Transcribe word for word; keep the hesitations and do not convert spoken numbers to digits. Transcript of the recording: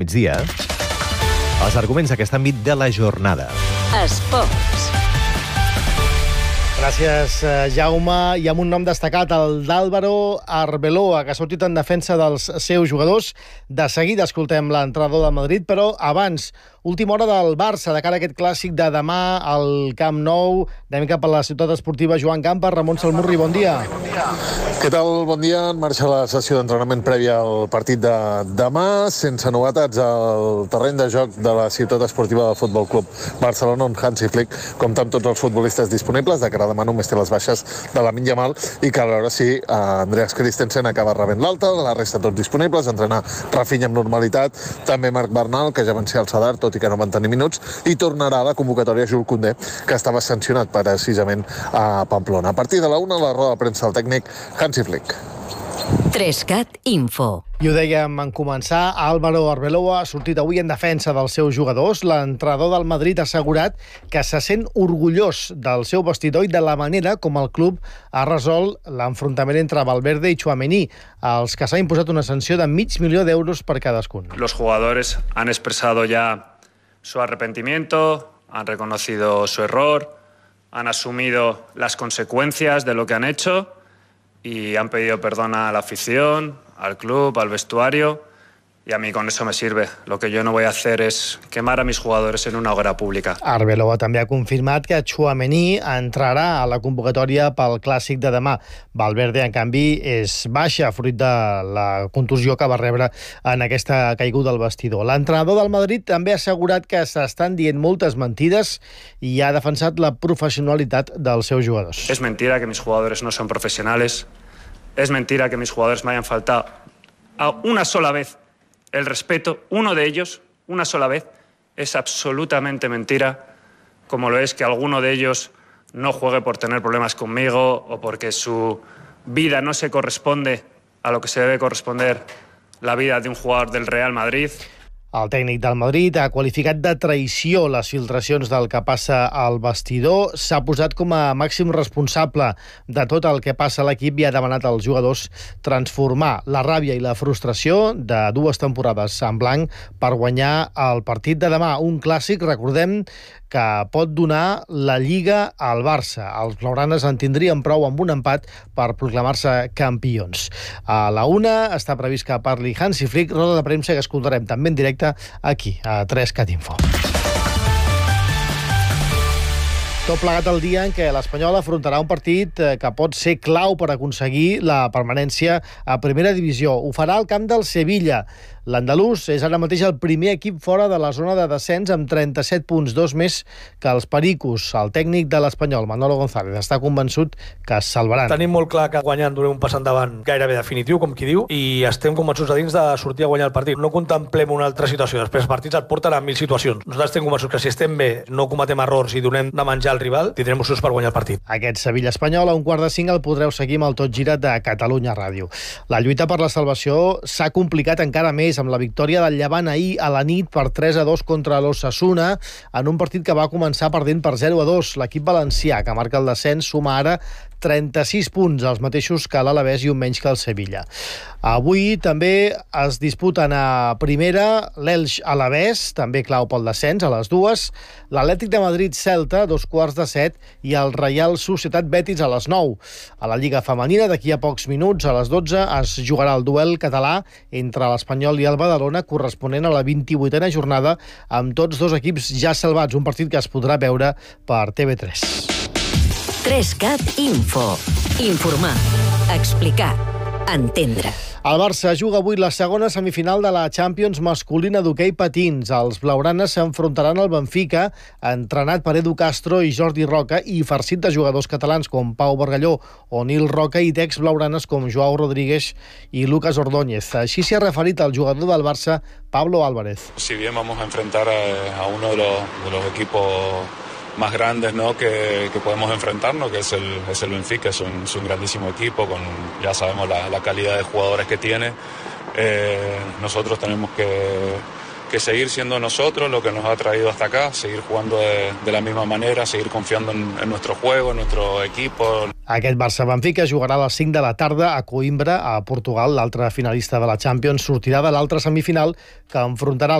migdia, els arguments d'aquest àmbit de la jornada. Esports. Gràcies, Jaume. I amb un nom destacat, el d'Álvaro Arbeloa, que ha sortit en defensa dels seus jugadors. De seguida escoltem l'entrenador del Madrid, però abans, última hora del Barça, de cara a aquest clàssic de demà al Camp Nou. Anem cap a la ciutat esportiva Joan Gamper. Ramon Salmurri, bon dia. Què tal? Bon dia. En marxa la sessió d'entrenament prèvia al partit de demà, sense novetats al terreny de joc de la ciutat esportiva del Futbol Club Barcelona, on Hansi Flick compta amb tots els futbolistes disponibles. De cara a demà només té les baixes de Lamine Yamal i cal veure si eh, Andreas Christensen acaba rebent l'alta. La resta tots disponibles. Entrenar Rafinha amb normalitat, també Marc Bernal, que ja van ser al Sadar, tot i que no van tenir minuts, i tornarà a la convocatòria Jules Koundé, que estava sancionat precisament a Pamplona. A partir de la una, la roda de premsa del tècnic Hansi Flick. tres cat Info. I ho dèiem en començar, Álvaro Arbeloa ha sortit avui en defensa dels seus jugadors. L'entrenador del Madrid ha assegurat que se sent orgullós del seu vestidor i de la manera com el club ha resolt l'enfrontament entre Valverde i Tchouaméni, als que s'ha imposat una sanció de mig milió d'euros per cadascun. Los jugadores han expresado ya su arrepentimiento, han reconocido su error, han asumido las consecuencias de lo que han hecho y han pedido perdón a la afición, al club, al vestuario, y a mí con eso me sirve. Lo que yo no voy a hacer es quemar a mis jugadores en una hoguera pública. Arbeloa també ha confirmat que Tchouaméni entrarà a la convocatòria pel clàssic de demà. Valverde, en canvi, és baixa, fruit de la contusió que va rebre en aquesta caiguda al vestidor. L'entrenador del Madrid també ha assegurat que s'estan dient moltes mentides i ha defensat la professionalitat dels seus jugadors. Es mentira que mis jugadores no son profesionales. Es mentira que mis jugadores me hayan faltado a una sola vez el respeto, uno de ellos, una sola vez. Es absolutamente mentira, como lo es que alguno de ellos no juegue por tener problemas conmigo o porque su vida no se corresponde a lo que se debe corresponder la vida de un jugador del Real Madrid. El tècnic del Madrid ha qualificat de traïció les filtracions del que passa al vestidor. S'ha posat com a màxim responsable de tot el que passa a l'equip i ha demanat als jugadors transformar la ràbia i la frustració de dues temporades en blanc per guanyar el partit de demà. Un clàssic, recordem, que pot donar la Lliga al Barça. Els blaugranes en tindrien prou amb un empat per proclamar-se campions. A la una està previst que parli Hansi Flick, roda de premsa que escoltarem també en directe aquí, a tres cat Info. Tot plegat el dia en què l'Espanyol afrontarà un partit que pot ser clau per aconseguir la permanència a primera divisió. Ho farà al camp del Sevilla. L'andalús és ara mateix el primer equip fora de la zona de descens amb trenta-set punts, dos més que els pericos. El tècnic de l'Espanyol, Manolo González, està convençut que es salvaran. Tenim molt clar que guanyant donem un pas endavant gairebé definitiu, com qui diu, i estem convençuts a dins de sortir a guanyar el partit. No contemplem una altra situació. Després els partits et porten a mil situacions. Nosaltres estem convençuts que si estem bé, no cometem errors i donem de menjar al rival, tindrem opcions per guanyar el partit. Aquest Sevilla-Espanyol a un quart de cinc el podreu seguir amb el Tot Gira de Catalunya Ràdio. La lluita per la salvació s'ha complicat encara més amb la victòria del Llevant ahir a la nit per tres a dos contra l'Osasuna en un partit que va començar perdent per zero a dos. L'equip valencià, que marca el descens, suma ara trenta-sis punts, els mateixos que l'Alavés i un menys que el Sevilla. Avui també es disputen a primera l'Elx Alavés, també clau pel descens, a les dues, l'Atlètic de Madrid-Celta, dos quarts de set, i el Reial Societat Betis a les nou. A la Lliga Femenina, d'aquí a pocs minuts, a les dotze, es jugarà el duel català entre l'Espanyol i el Badalona, corresponent a la vint-i-vuitena jornada, amb tots dos equips ja salvats, un partit que es podrà veure per T V tres. tres cat Info. Informar, explicar, entendre. El Barça juga avui la segona semifinal de la Champions masculina d'hoquei patins. Els blaugranes s'enfrontaran al Benfica, entrenat per Edu Castro i Jordi Roca, i farcit de jugadors catalans com Pau Bargalló o Nil Roca i d'ex blaugranes com Joao Rodríguez i Lucas Ordóñez. Així s'hi ha referit el jugador del Barça, Pablo Álvarez. Si bien vamos a enfrentar a, a uno de los, de los equipos más grandes, ¿no?, que, que podemos enfrentarnos, que es el, es el Benfica. Es un, es un grandísimo equipo, con ya sabemos la, la calidad de jugadores que tiene. Eh, nosotros tenemos que, que seguir siendo nosotros, lo que nos ha traído hasta acá, seguir jugando de, de la misma manera, seguir confiando en, en nuestro juego, en nuestro equipo. Aquest Barça-Benfica jugarà a les cinc de la tarda a Coimbra, a Portugal. L'altre finalista de la Champions sortirà de l'altra semifinal, que enfrontarà